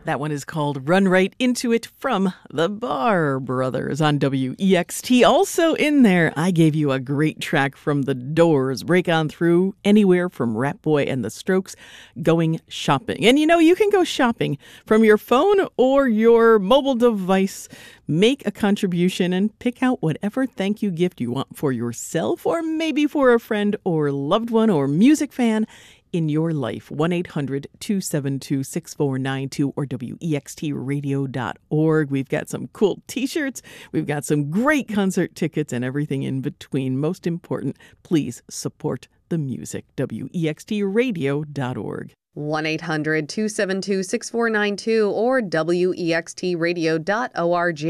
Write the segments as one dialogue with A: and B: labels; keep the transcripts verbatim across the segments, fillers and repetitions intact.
A: That one is called Run Right Into It from the Bar Brothers on W E X T. Also in there, I gave you a great track from The Doors, Break On Through, anywhere from Rat Boy and the Strokes, Going Shopping. And you know, you can go shopping from your phone or your mobile device. Make a contribution and pick out whatever thank you gift you want for yourself or maybe for a friend or loved one or music fan in your life. one eight hundred two seven two six four nine two or W E X T radio dot org. We've got some cool t-shirts. We've got some great concert tickets and everything in between. Most important, please support the music. W E X T radio dot org.
B: one eight hundred two seven two six four nine two or W E X T radio dot org.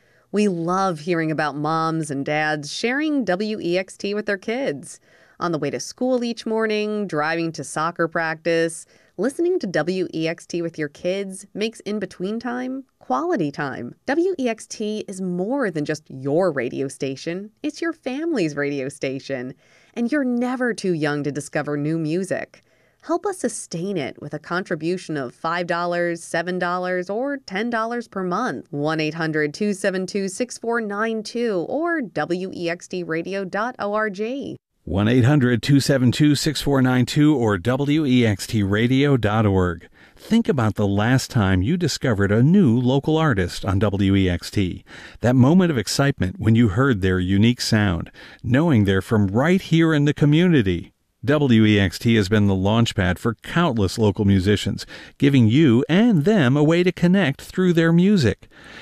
B: We love hearing about moms and dads sharing W E X T with their kids. On the way to school each morning, driving to soccer practice, listening to W E X T with your kids makes in-between time quality time. W E X T is more than just your radio station. It's your family's radio station. And you're never too young to discover new music. Help us sustain it with a contribution of five dollars, seven dollars, or ten dollars per month. one eight hundred two seven two six four nine two or W E X T radio dot org.
C: one eight hundred two seven two six four nine two or W E X T radio dot org. Think about the last time you discovered a new local artist on W E X T. That moment of excitement when you heard their unique sound, knowing they're from right here in the community. W E X T has been the launchpad for countless local musicians, giving you and them a way to connect through their music.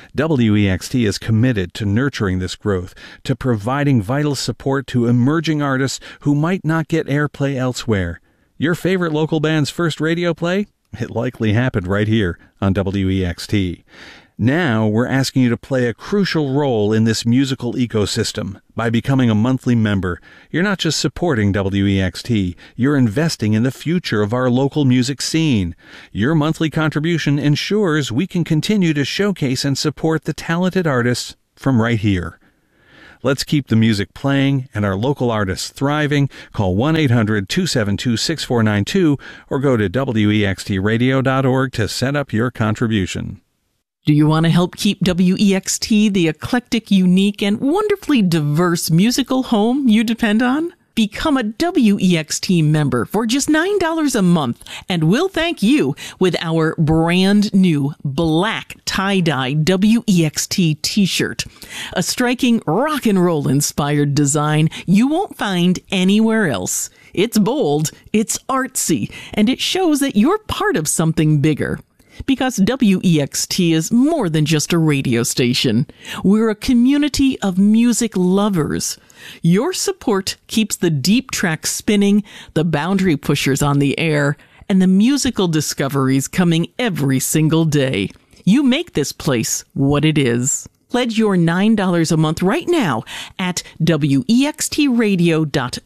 C: W E X T is committed to nurturing this growth, to providing vital support to emerging artists who might not get airplay elsewhere. Your favorite local band's first radio play? It likely happened right here on W E X T. Now we're asking you to play a crucial role in this musical ecosystem by becoming a monthly member. You're not just supporting W E X T, you're investing in the future of our local music scene. Your monthly contribution ensures we can continue to showcase and support the talented artists from right here. Let's keep the music playing and our local artists thriving. Call one eight hundred two seven two six four nine two or go to W E X T radio dot org to set up your contribution.
A: Do you want to help keep W E X T the eclectic, unique, and wonderfully diverse musical home you depend on? Become a W E X T member for just nine dollars a month, and we'll thank you with our brand new black tie-dye W E X T t-shirt. A striking rock and roll inspired design you won't find anywhere else. It's bold, it's artsy, and it shows that you're part of something bigger. Because W E X T is more than just a radio station. We're a community of music lovers. Your support keeps the deep tracks spinning, the boundary pushers on the air, and the musical discoveries coming every single day. You make this place what it is. Pledge your nine dollars a month right now at W E X T radio dot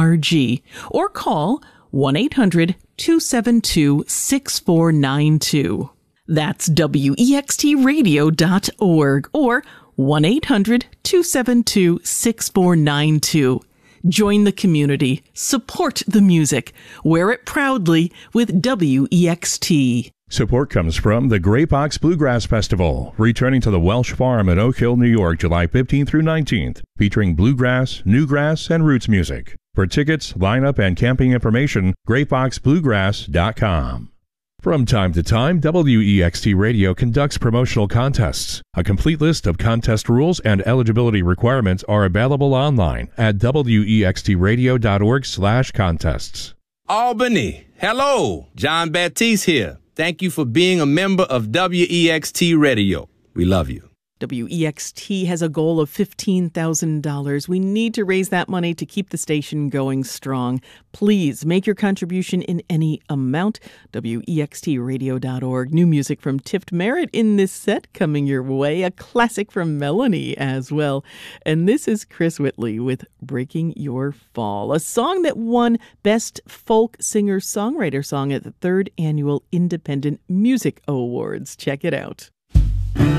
A: org or call one eight hundred two seven two six four nine two. That's W E X T radio dot org or one eight hundred two seven two six four nine two. Join the community, support the music, wear it proudly with W E X T.
D: Support comes from the Grape Ox Bluegrass Festival, returning to the Welsh Farm in Oak Hill, New York, July fifteenth through nineteenth, featuring bluegrass, newgrass, and roots music. For tickets, lineup, and camping information, grape ox bluegrass dot com. From time to time, W E X T Radio conducts promotional contests. A complete list of contest rules and eligibility requirements are available online at W E X T radio dot org slash contests.
E: Albany, hello, John Baptiste here. Thank you for being a member of W E X T Radio. We love you.
A: W E X T has a goal of fifteen thousand dollars. We need to raise that money to keep the station going strong. Please make your contribution in any amount. W E X T radio dot org. New music from Tift Merritt in this set coming your way. A classic from Melanie as well. And this is Chris Whitley with Breaking Your Fall, a song that won Best Folk Singer-Songwriter Song at the third Annual Independent Music Awards. Check it out.